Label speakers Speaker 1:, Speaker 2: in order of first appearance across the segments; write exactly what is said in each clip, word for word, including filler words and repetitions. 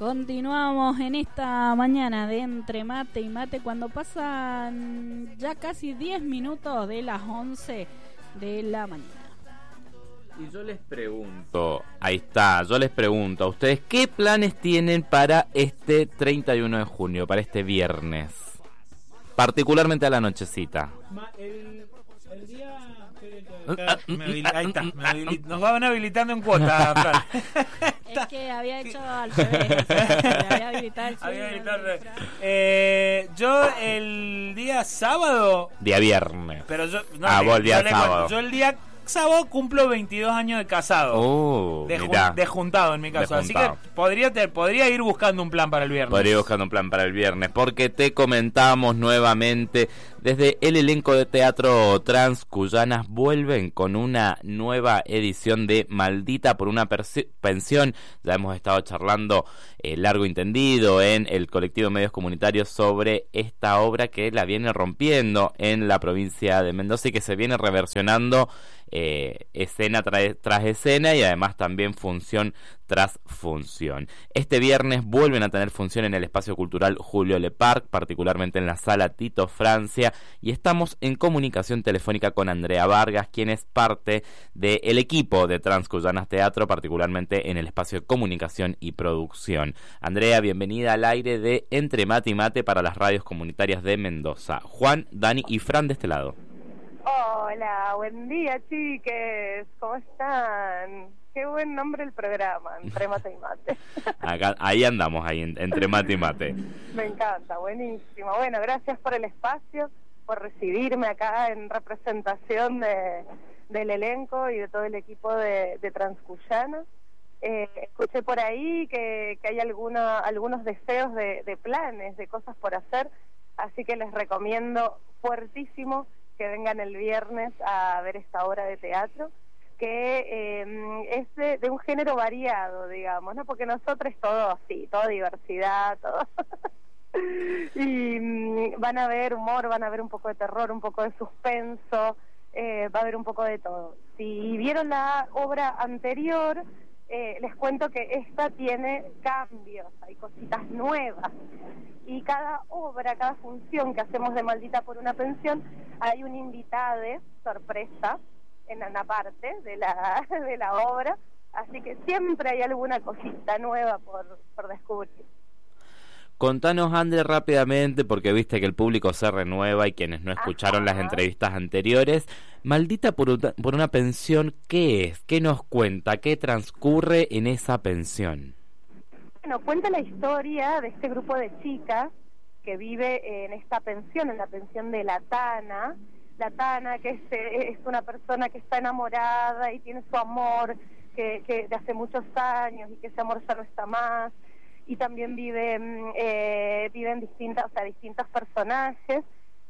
Speaker 1: Continuamos en esta mañana de Entre Mate y Mate cuando pasan ya casi diez minutos de las once de la mañana.
Speaker 2: Y yo les pregunto, ahí está, yo les pregunto a ustedes, ¿qué planes tienen para este treinta y uno de junio, para este viernes? Particularmente a la nochecita.
Speaker 3: El, el día... Me habili- ahí está, me habili- nos van habilitando en cuota, Fran.
Speaker 1: Es que había hecho al revés, o sea, había habilitado el
Speaker 3: Había
Speaker 1: suyo,
Speaker 3: habilitado al revés.
Speaker 1: Fran.
Speaker 3: Eh, yo el día sábado,
Speaker 2: Día viernes.
Speaker 3: pero yo no,
Speaker 2: Ah,
Speaker 3: le-
Speaker 2: vos el día
Speaker 3: yo le cuento,
Speaker 2: sábado.
Speaker 3: yo el día sábado cumplo veintidós años de casado.
Speaker 2: Oh,
Speaker 3: de, jun-
Speaker 2: mirá.
Speaker 3: de juntado en mi caso,
Speaker 2: De
Speaker 3: así
Speaker 2: juntado.
Speaker 3: que podría te, podría ir buscando un plan para el viernes.
Speaker 2: Podría ir buscando un plan para el viernes, porque te comentamos nuevamente, desde el elenco de teatro Trans Cuyanas vuelven con una nueva edición de Maldita por una persi- pensión. Ya hemos estado charlando eh, largo y entendido en el colectivo de medios comunitarios sobre esta obra que la viene rompiendo en la provincia de Mendoza y que se viene reversionando eh, escena tra- tras escena y además también función tras función. Este viernes vuelven a tener función en el espacio cultural Julio Leparc, particularmente en la sala Tito Francia, y estamos en comunicación telefónica con Andrea Vargas, quien es parte del equipo de Trans Cuyanas Teatro, particularmente en el espacio de comunicación y producción. Andrea, bienvenida al aire de Entre Mate y Mate para las radios comunitarias de Mendoza. Juan, Dani y Fran de este lado.
Speaker 4: Hola, buen día, chiques. ¿Cómo están? Qué buen nombre el programa, Entre Mate y Mate.
Speaker 2: Acá, ahí andamos, ahí en- entre mate y mate.
Speaker 4: Me encanta, buenísimo. Bueno, gracias por el espacio, por recibirme acá en representación de, del elenco y de todo el equipo de, de Transcuyana. Eh, escuché por ahí que, que hay alguna, algunos deseos de, de planes, de cosas por hacer, así que les recomiendo fuertísimo que vengan el viernes a ver esta obra de teatro, que eh, es de, de un género variado, digamos, ¿no? Porque nosotros todo así, toda diversidad, todo. Y mm, van a ver humor, van a ver un poco de terror, un poco de suspenso, eh, va a haber un poco de todo. Si vieron la obra anterior, eh, les cuento que esta tiene cambios, hay cositas nuevas. Y cada obra, cada función que hacemos de Maldita por una pensión, hay un invitado sorpresa en una parte de la de la obra, así que siempre hay alguna cosita nueva por, por descubrir.
Speaker 2: Contanos, André, rápidamente, porque viste que el público se renueva y quienes no escucharon
Speaker 4: Ajá.
Speaker 2: las entrevistas anteriores. Maldita por una, por una pensión, ¿qué es? ¿Qué nos cuenta? ¿Qué transcurre en esa pensión?
Speaker 4: Bueno, cuenta la historia de este grupo de chicas que vive en esta pensión, en la pensión de La Tana. La Tana, que es, es una persona que está enamorada y tiene su amor que, que de hace muchos años y que ese amor ya no está más. Y también viven, eh, viven distintas, o sea, distintos personajes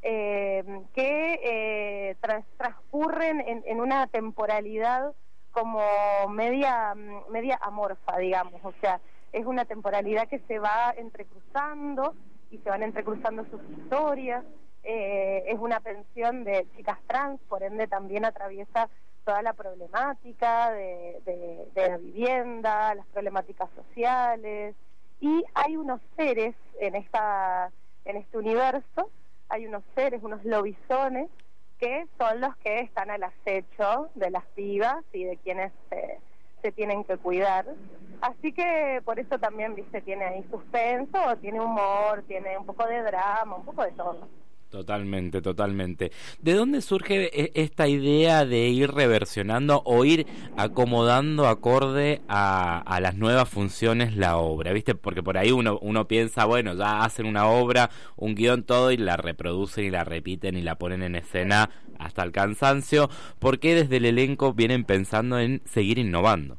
Speaker 4: eh, que eh, tras, transcurren en, en una temporalidad como media, media amorfa, digamos, o sea, es una temporalidad que se va entrecruzando y se van entrecruzando sus historias. Eh, es una pensión de chicas trans, por ende también atraviesa toda la problemática de, de, de la vivienda, las problemáticas sociales, y hay unos seres en esta en este universo, hay unos seres, unos lobisones, que son los que están al acecho de las pibas y de quienes se, se tienen que cuidar. Así que por eso también, viste, tiene ahí suspenso, tiene humor, tiene un poco de drama, un poco de todo.
Speaker 2: Totalmente, totalmente. ¿De dónde surge e- esta idea de ir reversionando o ir acomodando acorde a, a las nuevas funciones la obra? ¿Viste? Porque por ahí uno, uno piensa, bueno, ya hacen una obra, un guión, todo, y la reproducen y la repiten y la ponen en escena hasta el cansancio. ¿Por qué desde el elenco vienen pensando en seguir innovando?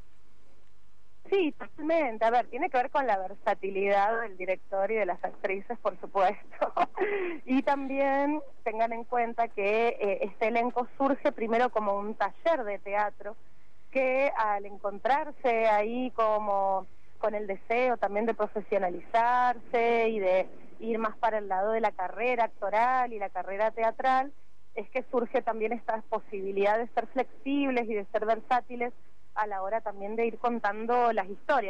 Speaker 4: Sí, totalmente. A ver, tiene que ver con la versatilidad del director y de las actrices, por supuesto. Y también tengan en cuenta que eh, este elenco surge primero como un taller de teatro, que al encontrarse ahí como con el deseo también de profesionalizarse y de ir más para el lado de la carrera actoral y la carrera teatral, es que surge también esta posibilidad de ser flexibles y de ser versátiles a la hora también de ir contando las historias.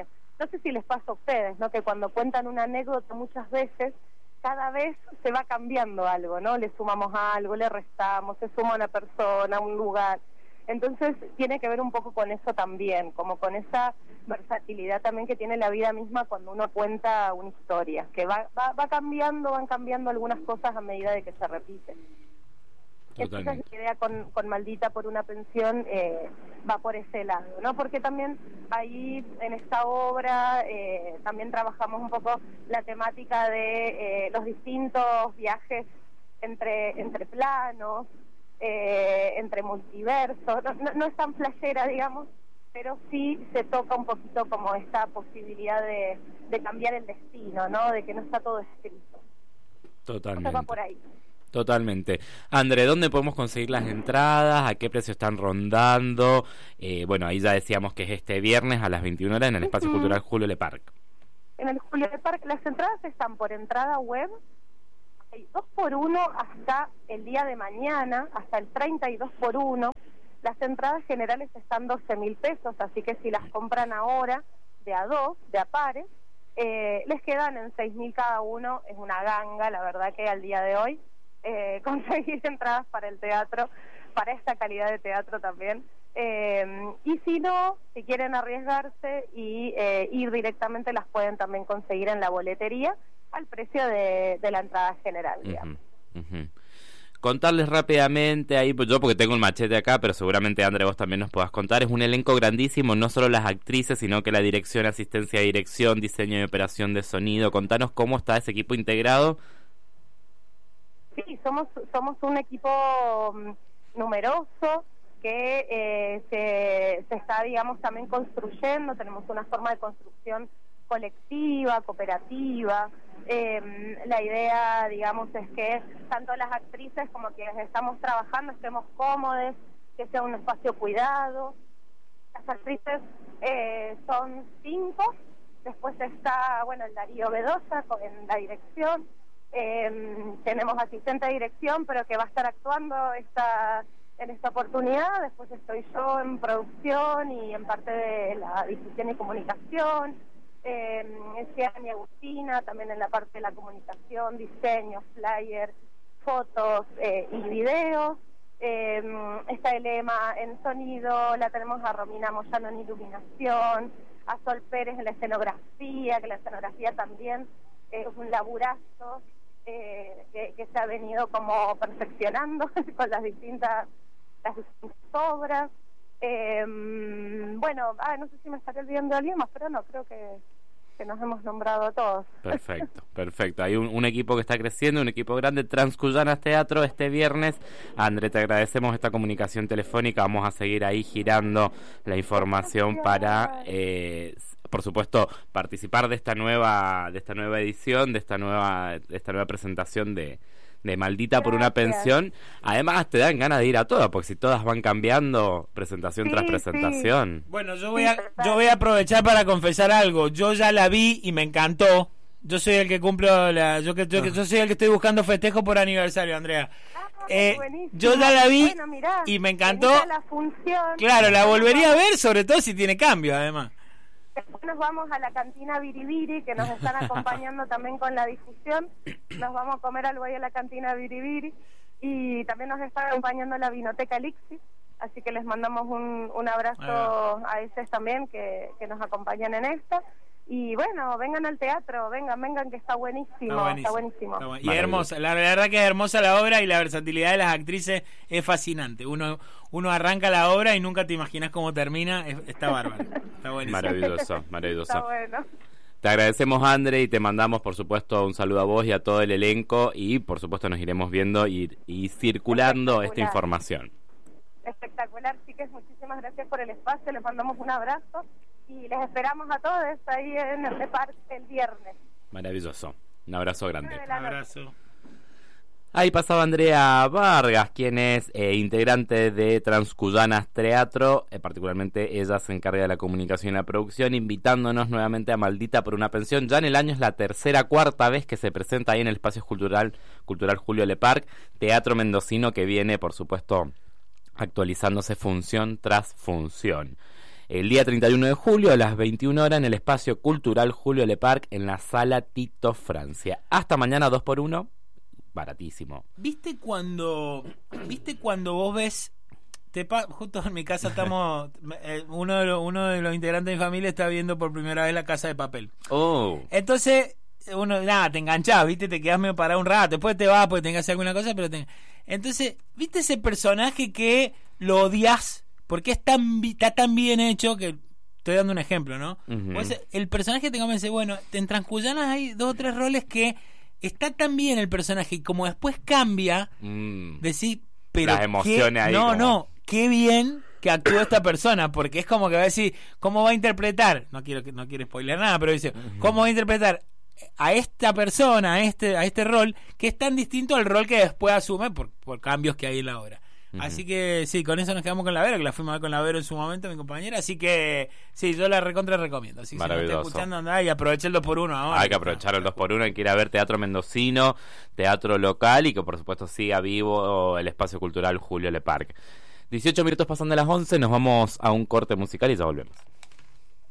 Speaker 4: no sé si les pasa a ustedes, ¿no? Que cuando cuentan una anécdota muchas veces, cada vez se va cambiando algo, ¿no? Le sumamos algo, le restamos, se suma una persona, un lugar. Entonces tiene que ver un poco con eso también, como con esa versatilidad también que tiene la vida misma cuando uno cuenta una historia, que va, va, va cambiando, van cambiando algunas cosas a medida de que se repite. Entonces la idea con, con Maldita por una pensión eh, va por ese lado, ¿no? Porque también ahí en esta obra eh, también trabajamos un poco la temática de eh, los distintos viajes entre, entre planos, eh, entre multiversos, no, no, no es tan flashera, digamos, pero sí se toca un poquito como esta posibilidad de, de cambiar el destino, ¿no? De que no está todo escrito.
Speaker 2: Totalmente.
Speaker 4: Eso va por ahí.
Speaker 2: Totalmente. André, ¿dónde podemos conseguir las entradas? ¿A qué precio están rondando? Eh, bueno, ahí ya decíamos que es este viernes a las veintiuna horas en el Espacio uh-huh. Cultural Julio Le Parc.
Speaker 4: En el Julio Le Parc las entradas están por entrada web, hay dos por uno hasta el día de mañana, hasta el treinta y dos por uno. Las entradas generales están doce mil pesos, así que si las compran ahora de a dos, de a pares, eh, les quedan en seis mil cada uno. Es una ganga, la verdad que al día de hoy. Eh, conseguir entradas para el teatro, para esta calidad de teatro también, eh, y si no, si quieren arriesgarse y eh, ir directamente, las pueden también conseguir en la boletería al precio de, de la entrada general, digamos.
Speaker 2: Uh-huh, uh-huh. Contarles rápidamente ahí, pues yo porque tengo el machete acá, pero seguramente André vos también nos podás contar, es un elenco grandísimo, no solo las actrices, sino que la dirección, asistencia de dirección, diseño y operación de sonido. Contanos cómo está ese equipo integrado.
Speaker 4: Sí, somos somos un equipo um, numeroso que eh, se, se está, digamos, también construyendo. Tenemos una forma de construcción colectiva, cooperativa. Eh, la idea, digamos, es que tanto las actrices como quienes estamos trabajando estemos cómodos, que sea un espacio cuidado. Las actrices eh, son cinco, después está, bueno, el Darío Bedoya en la dirección. Eh, tenemos asistente de dirección, pero que va a estar actuando esta, en esta oportunidad. Después estoy yo en producción y en parte de la difusión y comunicación. Eh, Esteban y Agustina también en la parte de la comunicación, diseño, flyer, fotos eh, y videos. Eh, está Elema en sonido, la tenemos a Romina Moyano en iluminación, a Sol Pérez en la escenografía, que la escenografía también es un laburazo. Eh, que, que se ha venido como perfeccionando con las distintas las distintas obras. Eh, bueno, ah, no sé si me estaré olvidando de alguien más, pero no, creo que, que nos hemos nombrado a todos.
Speaker 2: Perfecto, perfecto. Hay un, un equipo que está creciendo, un equipo grande, Transcuyanas Teatro, este viernes. André, te agradecemos esta comunicación telefónica, vamos a seguir ahí girando la información para... Eh, por supuesto, participar de esta nueva de esta nueva edición, de esta nueva de esta nueva presentación de, de Maldita Gracias. Por una pensión. Además, te dan ganas de ir a todas, porque si todas van cambiando presentación sí, tras presentación.
Speaker 3: Sí. Bueno, yo voy a yo voy a aprovechar para confesar algo. Yo ya la vi y me encantó. Yo soy el que cumplo la yo que yo, yo soy el que estoy buscando festejo por aniversario, Andrea.
Speaker 4: Ah,
Speaker 3: eh, yo ya la vi bueno, mirá, y me encantó.
Speaker 4: La función,
Speaker 3: claro, la volvería a ver, sobre todo si tiene cambio, además.
Speaker 4: Después nos vamos a la cantina Biribiri, que nos están acompañando también con la difusión. Nos vamos a comer algo ahí a la cantina Biribiri. Y también nos está acompañando la Vinoteca Elixir. Así que les mandamos un, un abrazo ah. a ellos también, que, que nos acompañan en esta. Y bueno, vengan al teatro, vengan, vengan, que está buenísimo. Está buenísimo. Está buenísimo. Está
Speaker 3: bueno. Y hermosa, la verdad que es hermosa la obra y la versatilidad de las actrices es fascinante. Uno uno arranca la obra y nunca te imaginas cómo termina. Es, está bárbaro. Está buenísimo.
Speaker 2: Maravilloso, maravilloso.
Speaker 4: Está bueno.
Speaker 2: Te agradecemos, André, y te mandamos, por supuesto, un saludo a vos y a todo el elenco. Y, por supuesto, nos iremos viendo y, y circulando esta información.
Speaker 4: Espectacular, chicas, muchísimas gracias por el espacio, les mandamos un abrazo y les esperamos a todos ahí en el Parque el viernes.
Speaker 2: Maravilloso, un abrazo grande.
Speaker 3: Un abrazo.
Speaker 2: Ahí pasaba Andrea Vargas, quien es eh, integrante de Transcuyanas Teatro, eh, particularmente ella se encarga de la comunicación y la producción, invitándonos nuevamente a Maldita por una pensión. Ya en el año es la tercera, cuarta vez que se presenta ahí en el Espacio Cultural, Cultural Julio Le Parc, teatro mendocino que viene, por supuesto, actualizándose función tras función. el día treinta y uno de julio a las veintiuna horas en el Espacio Cultural Julio Le Parc en la Sala Tito Francia. Hasta mañana, dos por uno, baratísimo.
Speaker 3: ¿Viste cuando, ¿viste cuando vos ves... Te pa- justo en mi casa estamos... eh, uno, de los, uno de los integrantes de mi familia está viendo por primera vez La Casa de Papel.
Speaker 2: Oh.
Speaker 3: Entonces, uno, nada, te enganchás, ¿viste? Te quedás medio parado un rato, después te vas porque tengas que hacer alguna cosa, pero te... Entonces, ¿viste ese personaje que lo odias? Porque es tan, está tan bien hecho que... Estoy dando un ejemplo, ¿no?
Speaker 2: Uh-huh.
Speaker 3: Pues el personaje te convence, bueno, en Transcuyanas hay dos o tres roles que está tan bien el personaje y como después cambia,
Speaker 2: Mm.
Speaker 3: decís, pero
Speaker 2: Las emociones
Speaker 3: qué,
Speaker 2: ahí
Speaker 3: no,
Speaker 2: como...
Speaker 3: no, qué bien que actúa esta persona, porque es como que va a decir, ¿cómo va a interpretar? No quiero que no quiero spoiler nada, pero dice, ¿cómo va a interpretar a esta persona, a este, a este rol, que es tan distinto al rol que después asume por, por cambios que hay en la obra? Uh-huh. Así que sí, con eso nos quedamos con la Vero, que la fuimos a ver con la Vero en su momento, mi compañera. Así que sí, yo la recontra recomiendo. Así que si no está escuchando, andá y aproveché el dos por uno ahora.
Speaker 2: Hay que aprovechar el dos por uno. Hay que ir a ver teatro mendocino, teatro local y que por supuesto siga vivo el Espacio Cultural Julio Le Parc. dieciocho minutos pasando las once, nos vamos a un corte musical y ya volvemos.